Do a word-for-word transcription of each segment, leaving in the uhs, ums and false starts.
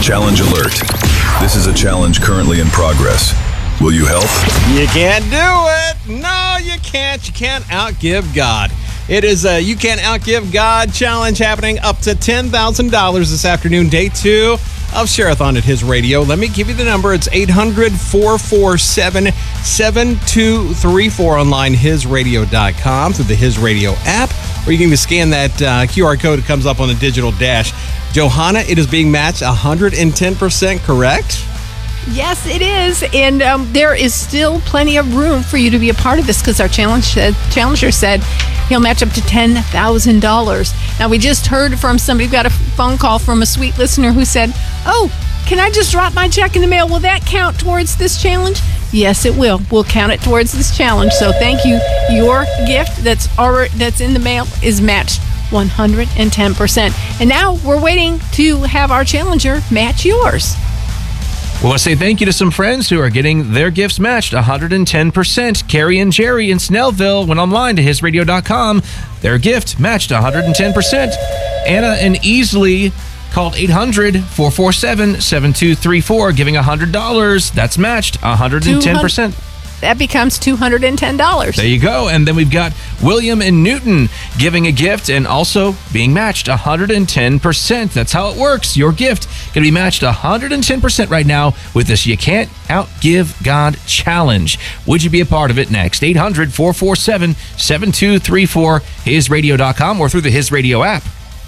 Challenge alert. This is a challenge currently in progress. Will you help? You can't do it. No, you can't. You can't outgive God. It is a You Can't Outgive God challenge happening up to ten thousand dollars this afternoon, day two of Share-a-thon at His Radio. Let me give you the number. It's eight hundred, four four seven, seven two three four online, his radio dot com, through the His Radio app, or you can even scan that uh, Q R code that comes up on the digital dash. Johanna, it is being matched one hundred ten percent, correct? Yes, it is. And um, there is still plenty of room for you to be a part of this because our challenge said, challenger said he'll match up to ten thousand dollars. Now, we just heard from somebody who got a phone call from a sweet listener who said, oh, can I just drop my check in the mail? Will that count towards this challenge? Yes, it will. We'll count it towards this challenge. So thank you. Your gift that's already, that's in the mail is matched one hundred ten percent. And now we're waiting to have our challenger match yours. We want to say thank you to some friends who are getting their gifts matched one hundred ten percent. Carrie and Jerry in Snellville went online to his radio dot com. Their gift matched one hundred ten percent. Anna and Easley called eight hundred, four four seven, seven two three four, giving one hundred dollars. That's matched one hundred ten percent. That becomes two hundred ten dollars. There you go. And then we've got William and Newton giving a gift and also being matched one hundred ten percent. That's how it works. Your gift going to be matched one hundred ten percent right now with this You Can't Outgive God challenge. Would you be a part of it next? eight hundred, four four seven, seven two three four, his radio dot com, or through the His Radio app.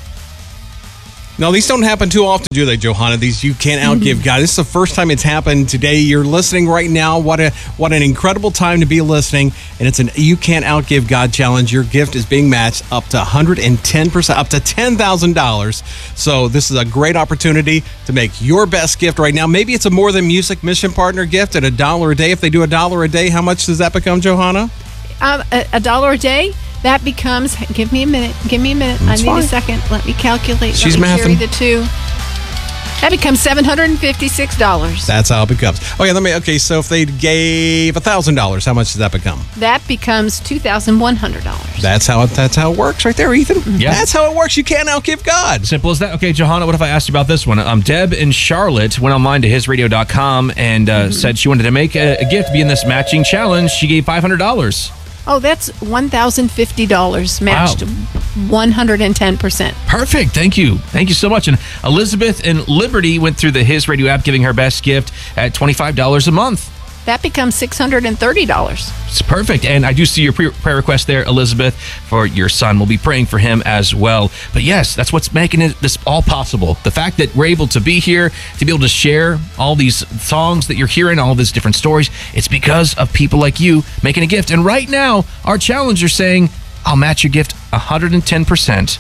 No, these don't happen too often, do they, Johanna? These You Can't Outgive mm-hmm. God. This is the first time it's happened today. You're listening right now. What a what an incredible time to be listening. And it's an You Can't Outgive God challenge. Your gift is being matched up to one hundred ten percent, up to ten thousand dollars. So this is a great opportunity to make your best gift right now. Maybe it's a More Than Music Mission Partner gift at a dollar a day. If they do a dollar a day, how much does that become, Johanna? Um, a, a dollar a day? That becomes, give me a minute, give me a minute. That's I need fine. a second. Let me calculate. She's Let me mathing. carry the two. That becomes seven hundred fifty-six dollars. That's how it becomes. Okay, let me, okay, so if they gave one thousand dollars, how much does that become? That becomes two thousand one hundred dollars. That's how it, that's how it works right there, Ethan. Yeah. That's how it works. You can't outgive God. Simple as that. Okay, Johanna, what if I asked you about this one? Um, Deb in Charlotte went online to his radio dot com and uh, mm-hmm. said she wanted to make a, a gift, be in this matching challenge. She gave five hundred dollars. Oh, that's one thousand fifty dollars matched. Wow. one hundred ten percent. Perfect. Thank you. Thank you so much. And Elizabeth in Liberty went through the His Radio app, giving her best gift at twenty-five dollars a month. That becomes six hundred thirty dollars. It's perfect. And I do see your prayer request there, Elizabeth, for your son. We'll be praying for him as well. But yes, that's what's making it, this all possible. The fact that we're able to be here, to be able to share all these songs that you're hearing, all these different stories, it's because of people like you making a gift. And right now, our challenger saying, I'll match your gift one hundred ten percent.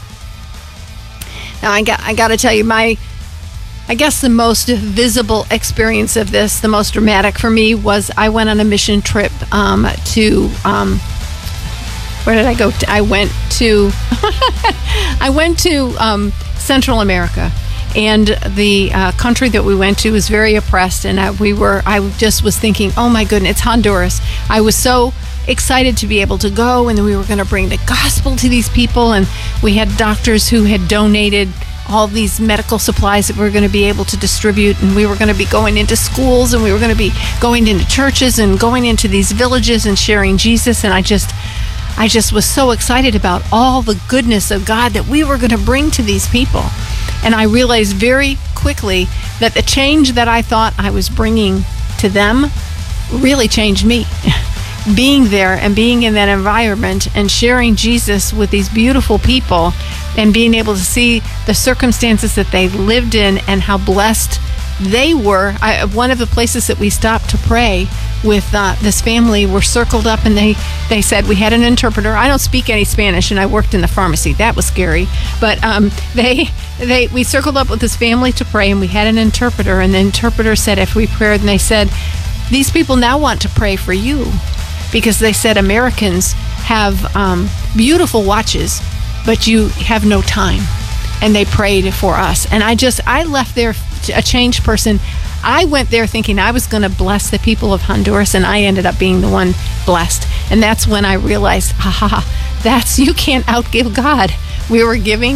Now, I got, I got to tell you, my... I guess the most visible experience of this, the most dramatic for me, was I went on a mission trip um, to, um, where did I go? To? I went to, I went to um, Central America, and the uh, country that we went to was very oppressed, and I, we were, I just was thinking, oh my goodness, it's Honduras. I was so excited to be able to go, and then we were going to bring the gospel to these people, and we had doctors who had donated all these medical supplies that we were going to be able to distribute, and we were going to be going into schools, and we were going to be going into churches and going into these villages and sharing Jesus. And I just I just was so excited about all the goodness of God that we were going to bring to these people. And I realized very quickly that the change that I thought I was bringing to them really changed me. Being there and being in that environment and sharing Jesus with these beautiful people and being able to see the circumstances that they lived in and how blessed they were. I, one of the places that we stopped to pray with uh, this family were circled up, and they, they said, we had an interpreter. I don't speak any Spanish, and I worked in the pharmacy. That was scary. But um, they they we circled up with this family to pray, and we had an interpreter, and the interpreter said, after we prayed, and they said, these people now want to pray for you, because they said Americans have um, beautiful watches, but you have no time. And they prayed for us. And I just, I left there a changed person. I went there thinking I was going to bless the people of Honduras, and I ended up being the one blessed. And that's when I realized, ha ha, that's, you can't outgive God. We were giving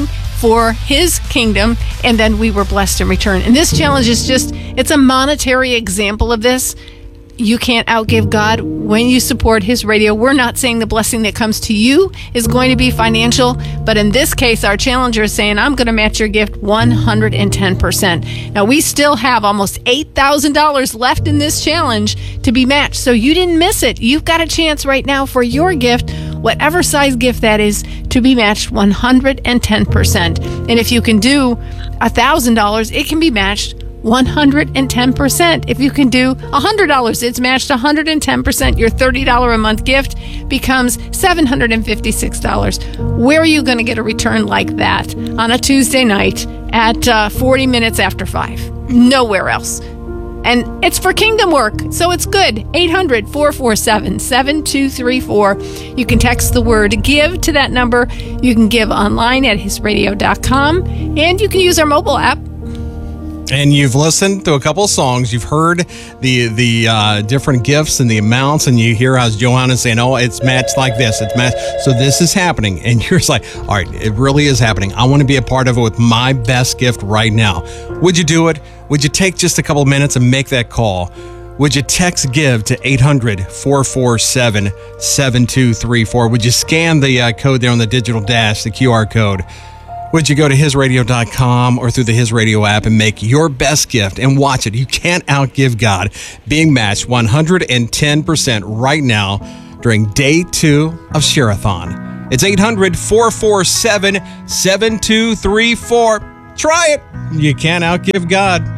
for his kingdom, and then we were blessed in return. And this challenge is just, it's a monetary example of this. You can't outgive God when you support his radio. We're not saying the blessing that comes to you is going to be financial, but in this case, our challenger is saying, I'm going to match your gift one hundred ten percent. Now, we still have almost eight thousand dollars left in this challenge to be matched, so you didn't miss it. You've got a chance right now for your gift, whatever size gift that is, to be matched one hundred ten percent. And if you can do one thousand dollars, it can be matched one hundred ten percent. If you can do one hundred dollars, it's matched one hundred ten percent. Your thirty dollars a month gift becomes seven hundred fifty-six dollars. Where are you going to get a return like that on a Tuesday night at uh, forty minutes after five? Nowhere else. And it's for kingdom work, so it's good. eight hundred, four four seven, seven two three four. You can text the word GIVE to that number. You can give online at his radio dot com, and you can use our mobile app. And you've listened to a couple of songs. You've heard the the uh, different gifts and the amounts, and you hear how Johanna's saying, "Oh, it's matched like this. It's matched." So this is happening, and you're just like, "All right, it really is happening. I want to be a part of it with my best gift right now." Would you do it? Would you take just a couple of minutes and make that call? Would you text GIVE to eight hundred, four four seven, seven two three four? Would you scan the uh, code there on the digital dash, the Q R code? Would you go to his radio dot com or through the His Radio app and make your best gift and watch it? You can't outgive God. Being matched one hundred ten percent right now during day two of Share-a-thon. It's eight hundred, four four seven, seven two three four. Try it. You can't outgive God.